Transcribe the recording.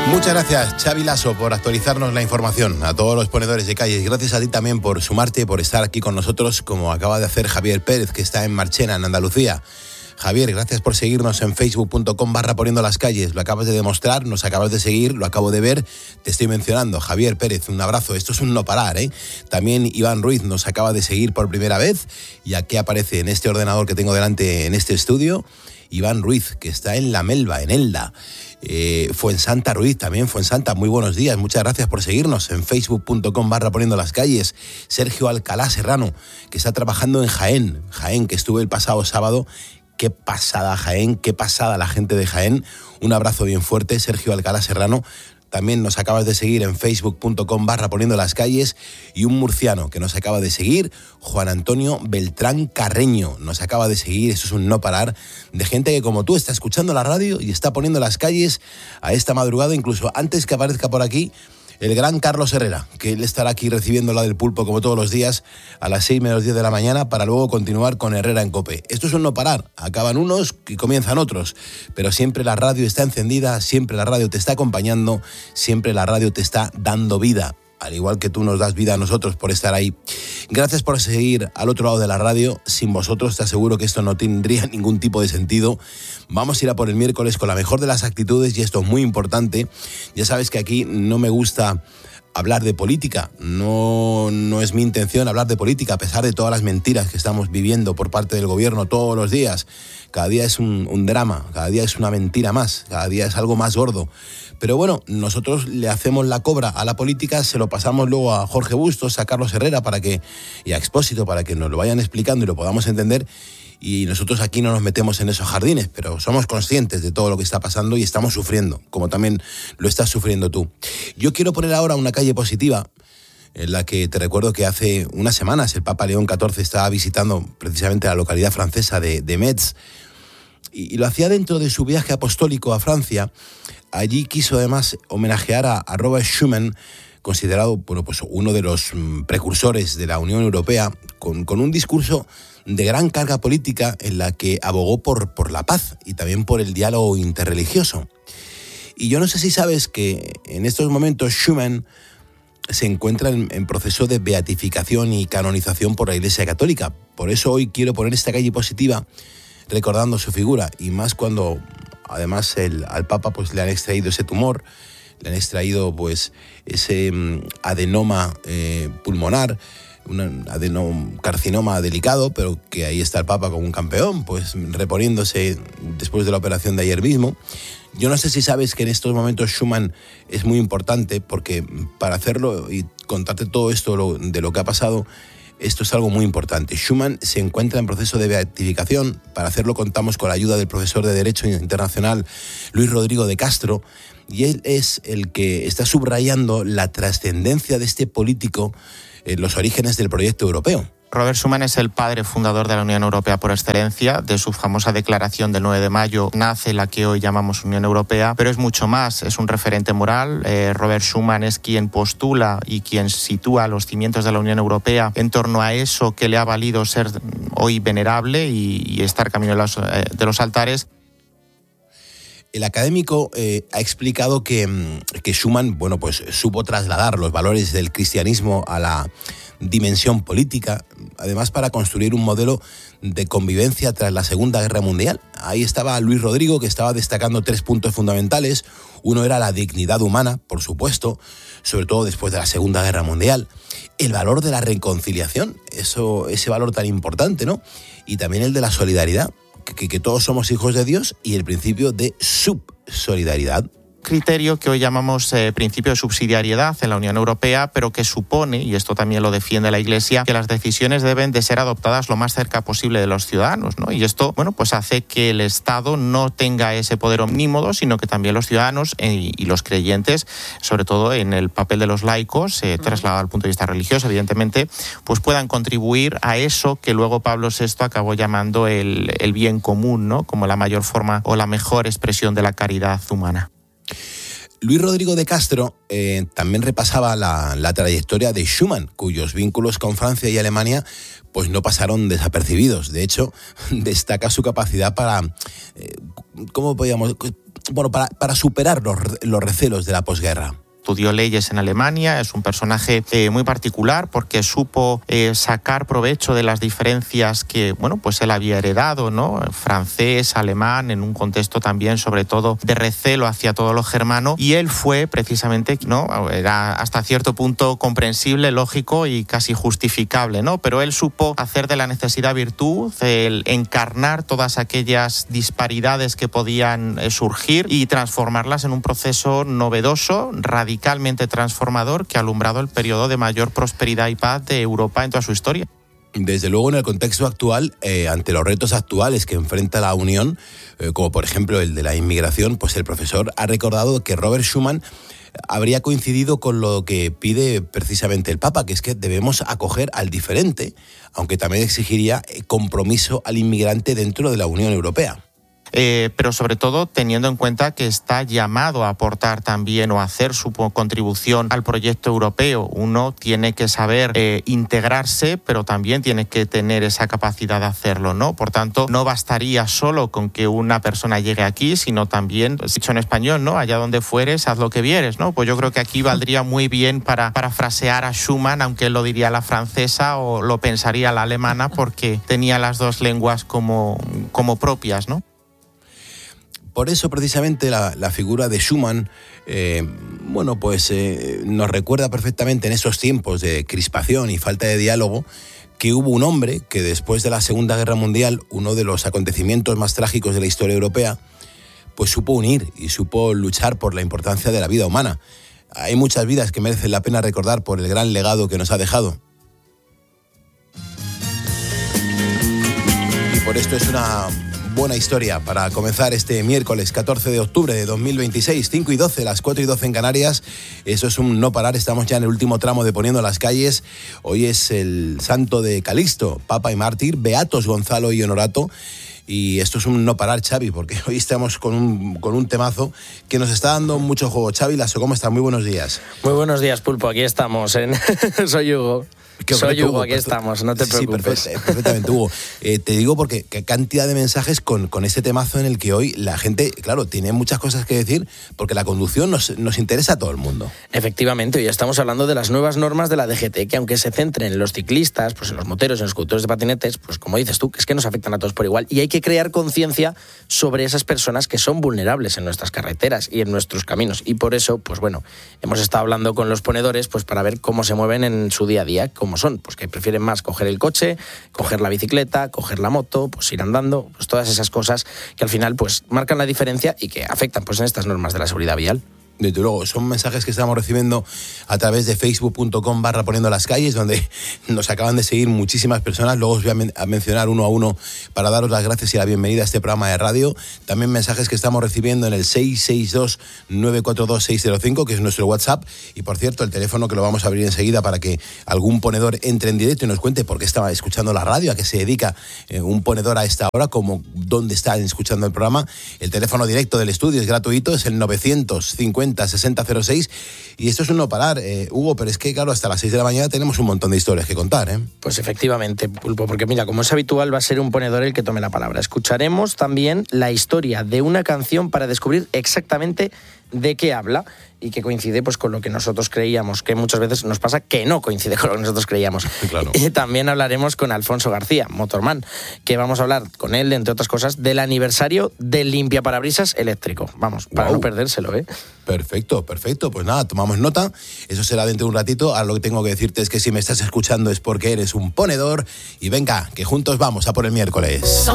Muchas gracias, Xavi Lasso, por actualizarnos la información. A todos los ponedores de calles, gracias a ti también por sumarte, por estar aquí con nosotros, como acaba de hacer Javier Pérez, que está en Marchena, en Andalucía. Javier, gracias por seguirnos en facebook.com/poniendo las calles. Lo acabas de demostrar, nos acabas de seguir, lo acabo de ver, te estoy mencionando. Javier Pérez, un abrazo, esto es un no parar, ¿eh? También Iván Ruiz nos acaba de seguir por primera vez, y aquí aparece en este ordenador que tengo delante en este estudio, Iván Ruiz, que está en La Melva, en Elda. Fuensanta Ruiz, también Fuensanta, muy buenos días, muchas gracias por seguirnos en facebook.com/poniendo las calles. Sergio Alcalá Serrano, que está trabajando en Jaén, que estuve el pasado sábado. Qué pasada Jaén, qué pasada la gente de Jaén. Un abrazo bien fuerte, Sergio Alcalá Serrano. También nos acabas de seguir en facebook.com/poniendo las calles. Y un murciano que nos acaba de seguir, Juan Antonio Beltrán Carreño, nos acaba de seguir. Esto es un no parar de gente que, como tú, está escuchando la radio y está poniendo las calles a esta madrugada, incluso antes que aparezca por aquí el gran Carlos Herrera, que él estará aquí recibiendo la del pulpo como todos los días a las 6 menos 10 de la mañana, para luego continuar con Herrera en COPE. Esto es un no parar, acaban unos y comienzan otros, pero siempre la radio está encendida, siempre la radio te está acompañando, siempre la radio te está dando vida, al igual que tú nos das vida a nosotros por estar ahí. Gracias por seguir al otro lado de la radio. Sin vosotros te aseguro que esto no tendría ningún tipo de sentido. Vamos a ir a por el miércoles con la mejor de las actitudes, y esto es muy importante. Ya sabes que aquí no me gusta hablar de política, no es mi intención hablar de política, a pesar de todas las mentiras que estamos viviendo por parte del gobierno todos los días. Cada día es un drama, cada día es una mentira más, cada día es algo más gordo. Pero bueno, nosotros le hacemos la cobra a la política, se lo pasamos luego a Jorge Bustos, a Carlos Herrera y a Expósito, para que nos lo vayan explicando y lo podamos entender. Y nosotros aquí no nos metemos en esos jardines, pero somos conscientes de todo lo que está pasando y estamos sufriendo, como también lo estás sufriendo tú. Yo quiero poner ahora una calle positiva, en la que te recuerdo que hace unas semanas el Papa León XIV estaba visitando precisamente la localidad francesa de Metz, y lo hacía dentro de su viaje apostólico a Francia. Allí quiso además homenajear a Robert Schuman, considerado pues uno de los precursores de la Unión Europea, con un discurso de gran carga política, en la que abogó por la paz y también por el diálogo interreligioso. Y yo no sé si sabes que en estos momentos Schuman se encuentra en proceso de beatificación y canonización por la Iglesia Católica. Por eso hoy quiero poner esta calle positiva recordando su figura, y más cuando además al Papa pues le han extraído ese tumor, le han extraído pues ese adenoma pulmonar, un adenocarcinoma delicado, pero que ahí está el Papa como un campeón, pues reponiéndose después de la operación de ayer mismo. Yo no sé si sabes que en estos momentos Schuman es muy importante, porque para hacerlo y contarte todo esto de lo que ha pasado, esto es algo muy importante. Schuman se encuentra en proceso de beatificación. Para hacerlo contamos con la ayuda del profesor de Derecho Internacional Luis Rodrigo de Castro, y él es el que está subrayando la trascendencia de este político en los orígenes del proyecto europeo. Robert Schuman es el padre fundador de la Unión Europea por excelencia. De su famosa declaración del 9 de mayo nace la que hoy llamamos Unión Europea, pero es mucho más, es un referente moral. Robert Schuman es quien postula y quien sitúa los cimientos de la Unión Europea en torno a eso que le ha valido ser hoy venerable y estar camino de los altares. El académico ha explicado que Schuman, pues supo trasladar los valores del cristianismo a la dimensión política, además para construir un modelo de convivencia tras la Segunda Guerra Mundial. Ahí estaba Luis Rodrigo, que estaba destacando 3 puntos fundamentales. Uno era la dignidad humana, por supuesto, sobre todo después de la Segunda Guerra Mundial. El valor de la reconciliación, ese valor tan importante, ¿no? Y también el de la solidaridad, que todos somos hijos de Dios, y el principio de subsolidaridad. Criterio que hoy llamamos principio de subsidiariedad en la Unión Europea, pero que supone, y esto también lo defiende la Iglesia, que las decisiones deben de ser adoptadas lo más cerca posible de los ciudadanos, ¿no? Y esto, pues hace que el Estado no tenga ese poder omnímodo, sino que también los ciudadanos y los creyentes, sobre todo en el papel de los laicos, trasladado al punto de vista religioso, evidentemente, pues puedan contribuir a eso que luego Pablo VI acabó llamando el bien común, ¿no? Como la mayor forma o la mejor expresión de la caridad humana. Luis Rodrigo de Castro también repasaba la trayectoria de Schuman, cuyos vínculos con Francia y Alemania pues no pasaron desapercibidos. De hecho, destaca su capacidad para, para superar los recelos de la posguerra. Estudió leyes en Alemania, es un personaje muy particular porque supo sacar provecho de las diferencias que, pues él había heredado, ¿no? Francés, alemán, en un contexto también, sobre todo, de recelo hacia todo lo germano, y él fue precisamente, ¿no? Era hasta cierto punto comprensible, lógico y casi justificable, ¿no? Pero él supo hacer de la necesidad virtud, el encarnar todas aquellas disparidades que podían surgir y transformarlas en un proceso novedoso, radicalmente transformador, que ha alumbrado el periodo de mayor prosperidad y paz de Europa en toda su historia. Desde luego, en el contexto actual, ante los retos actuales que enfrenta la Unión, como por ejemplo el de la inmigración, pues el profesor ha recordado que Robert Schuman habría coincidido con lo que pide precisamente el Papa, que es que debemos acoger al diferente, aunque también exigiría compromiso al inmigrante dentro de la Unión Europea. Pero sobre todo teniendo en cuenta que está llamado a aportar también o a hacer su contribución al proyecto europeo. Uno tiene que saber integrarse, pero también tiene que tener esa capacidad de hacerlo, ¿no? Por tanto, no bastaría solo con que una persona llegue aquí, sino también, dicho en español, ¿no? Allá donde fueres, haz lo que vieres, ¿no? Pues yo creo que aquí valdría muy bien para parafrasear a Schuman, aunque él lo diría la francesa o lo pensaría la alemana, porque tenía las dos lenguas como propias, ¿no? Por eso, precisamente, la figura de Schuman, nos recuerda perfectamente en esos tiempos de crispación y falta de diálogo que hubo un hombre que después de la Segunda Guerra Mundial, uno de los acontecimientos más trágicos de la historia europea, pues supo unir y supo luchar por la importancia de la vida humana. Hay muchas vidas que merecen la pena recordar por el gran legado que nos ha dejado. Y por esto es una buena historia para comenzar este miércoles 14 de octubre de 2026, 5:12, las 4:12 en Canarias. Eso es un no parar, estamos ya en el último tramo de Poniendo las Calles. Hoy es el santo de Calixto, papa y mártir, beatos Gonzalo y Honorato. Y esto es un no parar, Xavi, porque hoy estamos con un temazo que nos está dando mucho juego. Xavi Lasso, ¿cómo estás? Muy buenos días. Muy buenos días, Pulpo, aquí estamos. Soy Hugo. Soy Hugo, aquí estamos, no te preocupes. Sí, perfectamente, Hugo. Te digo porque qué cantidad de mensajes con este temazo en el que hoy la gente, claro, tiene muchas cosas que decir, porque la conducción nos interesa a todo el mundo. Efectivamente, hoy estamos hablando de las nuevas normas de la DGT, que aunque se centren en los ciclistas, pues en los moteros, en los conductores de patinetes, pues como dices tú, que es que nos afectan a todos por igual, y hay que crear conciencia sobre esas personas que son vulnerables en nuestras carreteras y en nuestros caminos. Y por eso, pues bueno, hemos estado hablando con los ponedores pues para ver cómo se mueven en su día a día, cómo son, pues que prefieren más coger el coche, coger la bicicleta, coger la moto, pues ir andando, pues todas esas cosas que al final pues marcan la diferencia y que afectan pues en estas normas de la seguridad vial. Desde luego, son mensajes que estamos recibiendo a través de facebook.com/Poniendo las Calles, donde nos acaban de seguir muchísimas personas. Luego os voy a mencionar uno a uno para daros las gracias y la bienvenida a este programa de radio. También mensajes que estamos recibiendo en el 662-942-605, que es nuestro WhatsApp. Y por cierto, el teléfono que lo vamos a abrir enseguida para que algún ponedor entre en directo y nos cuente por qué estaba escuchando la radio, a qué se dedica un ponedor a esta hora, como dónde está escuchando el programa. El teléfono directo del estudio es gratuito, es el 950 6006, y esto es un no parar, Hugo, pero es que claro, hasta las 6 de la mañana tenemos un montón de historias que contar, ¿eh? Pues efectivamente, Pulpo, porque mira, como es habitual, va a ser un ponedor el que tome la palabra. Escucharemos también la historia de una canción para descubrir exactamente de qué habla y que coincide pues con lo que nosotros creíamos, que muchas veces nos pasa que no coincide con lo que nosotros creíamos. Claro. Y también hablaremos con Alfonso García, Motorman, que vamos a hablar con él, entre otras cosas, del aniversario del limpiaparabrisas eléctrico. Vamos, para no perdérselo, ¿eh? Perfecto. Pues nada, tomamos nota. Eso será dentro de un ratito. Ahora lo que tengo que decirte es que si me estás escuchando es porque eres un ponedor. Y venga, que juntos vamos a por el miércoles.